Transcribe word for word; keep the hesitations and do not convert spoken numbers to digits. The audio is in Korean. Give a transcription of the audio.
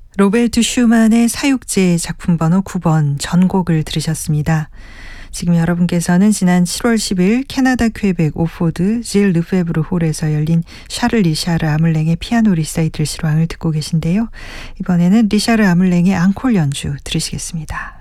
로베르트 슈만의 사육제 작품 번호 구 번 전곡을 들으셨습니다. 지금 여러분께서는 지난 칠월 십일 캐나다 퀘벡 오포드 질 르페브르 홀에서 열린 샤를 리샤르 아물랭의 피아노 리사이틀 실황을 듣고 계신데요. 이번에는 리샤르 아물랭의 앙콜 연주 들으시겠습니다.